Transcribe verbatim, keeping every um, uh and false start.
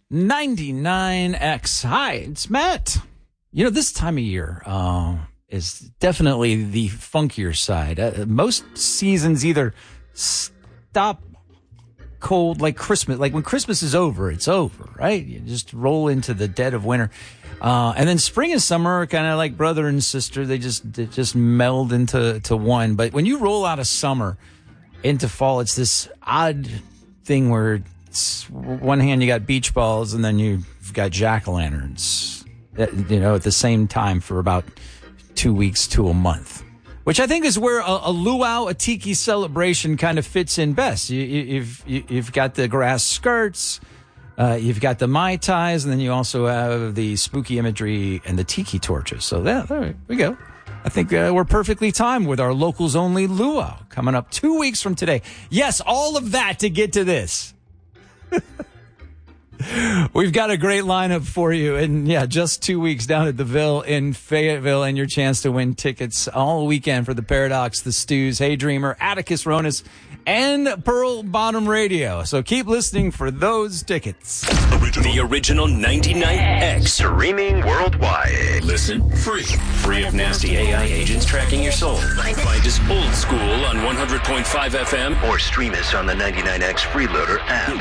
ninety-nine X. Hi, it's Matt. You know, this time of year uh, is definitely the funkier side. Uh, most seasons either stop cold like Christmas. Like when Christmas is over, it's over, right? You just roll into the dead of winter. Uh, and then spring and summer are kind of like brother and sister. They just they just meld into to one. But when you roll out of summer into fall, it's this odd thing where it's, one hand you got beach balls and then you've got jack-o'-lanterns, you know, at the same time for about two weeks to a month, which I think is where a, a luau, a tiki celebration kind of fits in best. You, you, you've you, you've got the grass skirts, uh, you've got the Mai Tais, and then you also have the spooky imagery and the tiki torches. So there, there we go. I think uh, we're perfectly timed with our locals only luau coming up two weeks from today. Yes, all of that to get to this. We've got a great lineup for you. And yeah, just two weeks down at the Ville in Fayetteville and your chance to win tickets all weekend for the Paradox, the Stews, Hey Dreamer, Atticus Ronis, and Pearl Bottom Radio. So keep listening for those tickets. Original. The original ninety-nine X. Streaming worldwide. Listen free. Free of nasty A I agents tracking your soul. Find us old school on one hundred point five F M. Or stream us on the ninety-nine X Freeloader app.